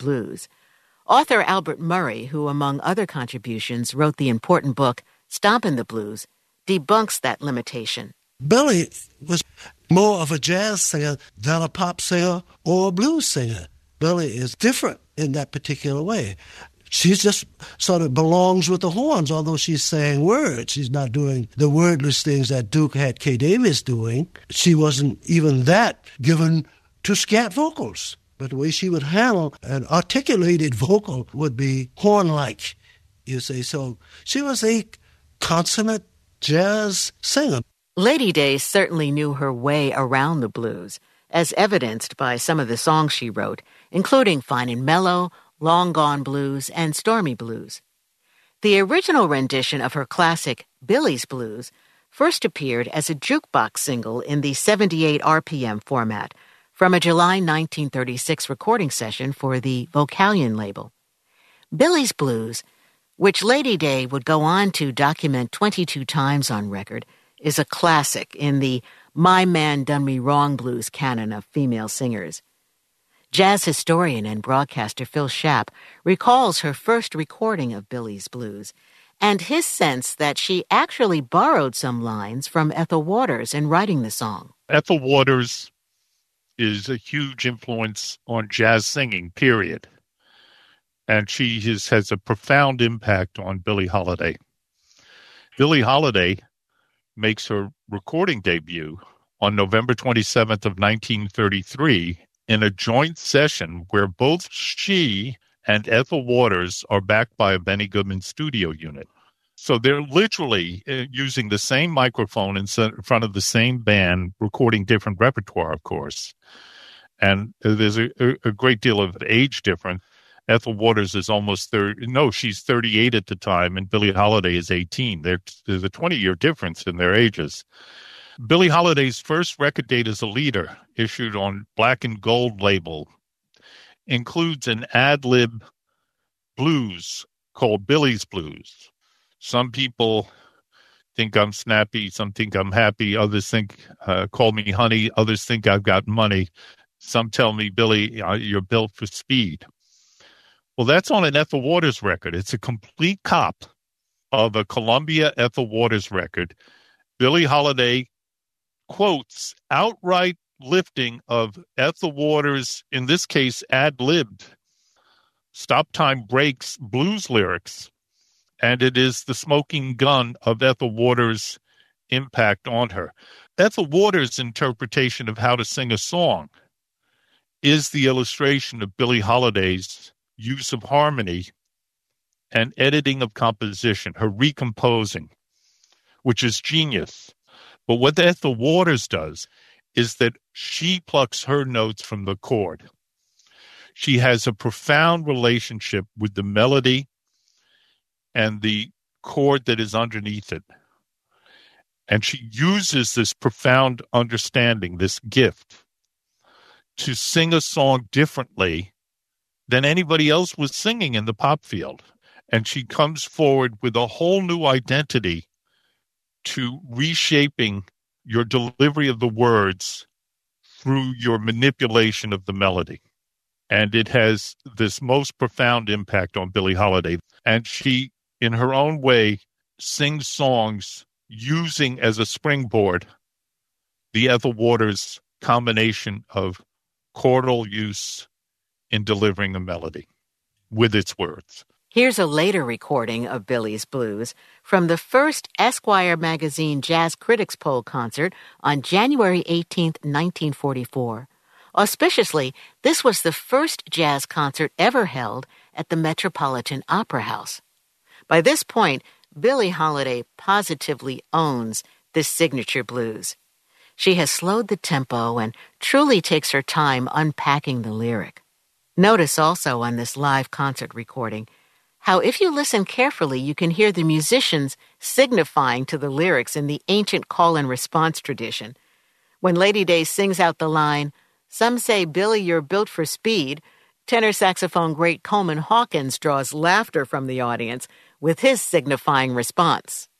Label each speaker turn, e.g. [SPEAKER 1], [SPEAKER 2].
[SPEAKER 1] blues. Author Albert Murray, who among other contributions wrote the important book Stompin' the Blues, debunks that limitation.
[SPEAKER 2] Billie was more of a jazz singer than a pop singer or a blues singer. Billie is different in that particular way. She just sort of belongs with the horns, although she's saying words. She's not doing the wordless things that Duke had Kay Davis doing. She wasn't even that given to scat vocals. But the way she would handle an articulated vocal would be horn-like, you see. So she was a consummate jazz singer.
[SPEAKER 1] Lady Day certainly knew her way around the blues, as evidenced by some of the songs she wrote, including Fine and Mellow, Long Gone Blues, and Stormy Blues. The original rendition of her classic Billie's Blues first appeared as a jukebox single in the 78 RPM format from a July 1936 recording session for the Vocalion label. Billie's Blues, which Lady Day would go on to document 22 times on record, is a classic in the My Man Done Me Wrong blues canon of female singers. Jazz historian and broadcaster Phil Schaap recalls her first recording of Billie's Blues and his sense that she actually borrowed some lines from Ethel Waters in writing the song.
[SPEAKER 3] Ethel Waters is a huge influence on jazz singing, period. And she has a profound impact on Billie Holiday. Billie Holiday makes her recording debut on November 27th of 1933 in a joint session where both she and Ethel Waters are backed by a Benny Goodman studio unit. So they're literally using the same microphone in front of the same band, recording different repertoire, of course. And there's a great deal of age difference. Ethel Waters is almost 30. No, she's 38 at the time, and Billie Holiday is 18. There's a 20-year difference in their ages. Billie Holiday's first record date as a leader, issued on Black and Gold label, includes an ad-lib blues called Billie's Blues. Some people think I'm snappy, some think I'm happy, others think, call me honey, others think I've got money. Some tell me, Billie, you're built for speed. Well, that's on an Ethel Waters record. It's a complete cop of a Columbia Ethel Waters record. Billie Holiday quotes outright lifting of Ethel Waters, in this case, ad-libbed, Stop Time Breaks blues lyrics, and it is the smoking gun of Ethel Waters' impact on her. Ethel Waters' interpretation of how to sing a song is the illustration of Billie Holiday's use of harmony and editing of composition, her recomposing, which is genius. But what Ethel Waters does is that she plucks her notes from the chord. She has a profound relationship with the melody and the chord that is underneath it. And she uses this profound understanding, this gift, to sing a song differently than anybody else was singing in the pop field. And she comes forward with a whole new identity to reshaping your delivery of the words through your manipulation of the melody. And it has this most profound impact on Billie Holiday. And she, in her own way, sings songs using as a springboard the Ethel Waters combination of chordal use in delivering a melody with its words.
[SPEAKER 1] Here's a later recording of Billie's Blues from the first Esquire magazine Jazz Critics Poll concert on January 18, 1944. Auspiciously, this was the first jazz concert ever held at the Metropolitan Opera House. By this point, Billie Holiday positively owns this signature blues. She has slowed the tempo and truly takes her time unpacking the lyric. Notice also on this live concert recording how if you listen carefully, you can hear the musicians signifying to the lyrics in the ancient call and response tradition. When Lady Day sings out the line, "Some say, Billie, you're built for speed," tenor saxophone great Coleman Hawkins draws laughter from the audience with his signifying response.